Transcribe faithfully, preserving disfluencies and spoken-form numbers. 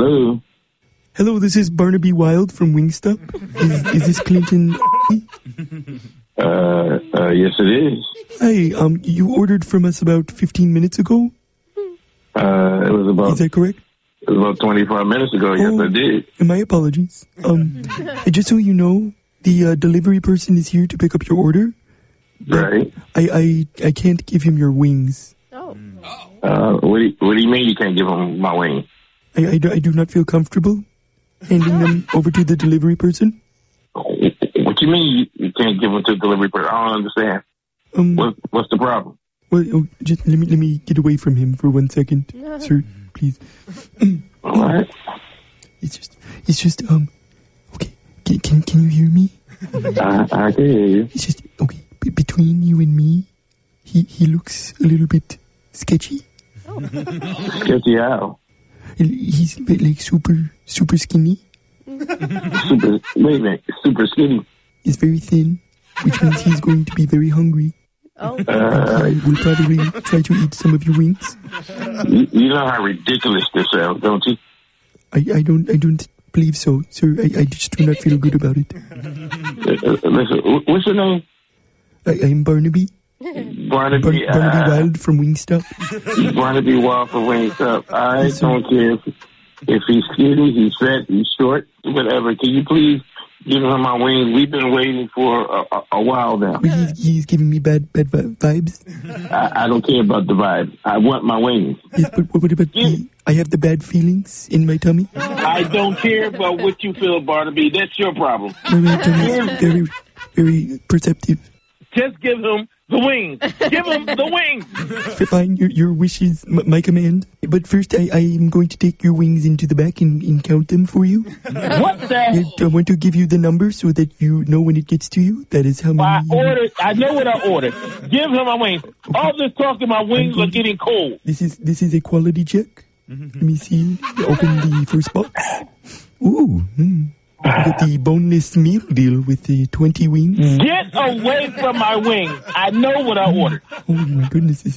Hello. Hello, this is Barnaby Wild from Wingstop. Is, is this Clinton? Uh, uh, yes, it is. Hi, um, you ordered from us about fifteen minutes ago? Uh, it was about. Is that correct? It was about twenty-five minutes ago. Yes, Oh, I did. My apologies. Um, just so you know, the uh, delivery person is here to pick up your order. Right. I, I, I can't give him your wings. Oh. Uh, what do you, what do you mean you can't give him my wing? I, I, do, I do not feel comfortable handing them over to the delivery person. What you mean you, you can't give them to the delivery person? I don't understand. Um, What, what's the problem? well, oh, just let me let me get away from him for one second, sir, please. All right. It's just, it's just, um, okay. Can can, can you hear me? I, I can hear you. It's just okay. B- between you and me, he he looks a little bit sketchy. Sketchy how? He's a bit like super super skinny. Super, wait a minute, super skinny. He's very thin, which means he's going to be very hungry. Oh. Uh, He will probably try to eat some of your wings. you, you know how ridiculous this sounds, don't you? I, I don't I don't believe so, sir. I, I just do not feel good about it. Uh, uh, listen, wh- what's your name? I, I am Barnaby. Barnaby. Bar- Barnaby uh, Wild from Wingstop. Barnaby Wild for Wings Up. I Yes, sir. don't care if, if he's skinny, he's fat, he's short, whatever. Can you please give him my wings? We've been waiting for a, a, a while now. He's, he's giving me bad bad vi- vibes. I, I don't care about the vibe. I want my wings. Yes, but what about the? I have the bad feelings in my tummy. I don't care about what you feel, Barnaby. That's your problem. My tummy is very very perceptive. Just give him the wings. Give him the wings. Fine, your your wish is m- my command. But first, I, I am going to take your wings into the back and, and count them for you. What the? I, I want to give you the number so that you know when it gets to you. That is how many. I ordered. I know what I ordered. Give him my wings. All this talking, my wings are getting cold. This is this is a quality check. Let me see. Open the first box. Ooh. Hmm. You got the boneless meal deal with the twenty wings. Get away from my wings. I know what I ordered. Oh my goodness. This